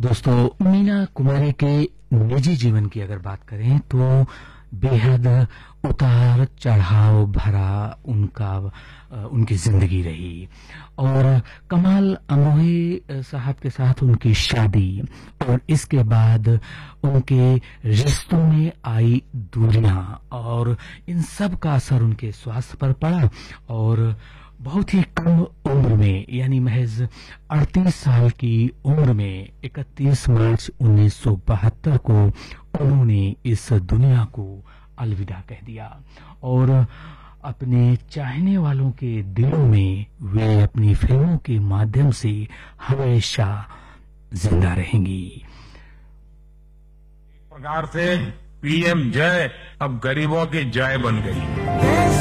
दोस्तों, मीना कुमारी के निजी जीवन की अगर बात करें तो बेहद उतार चढ़ाव भरा उनकी जिंदगी रही और कमाल अमरोही साहब के साथ उनकी शादी और इसके बाद उनके रिश्तों में आई दूरियां और इन सब का असर उनके स्वास्थ्य पर पड़ा और बहुत ही कम उम्र में यानी महज 38 साल की उम्र में 31 मार्च 1972 को उन्होंने इस दुनिया को अलविदा कह दिया और अपने चाहने वालों के दिलों में वे अपनी फिल्मों के माध्यम से हमेशा जिंदा रहेंगी। एक प्रकार से पीएम जय अब गरीबों की जय बन गई।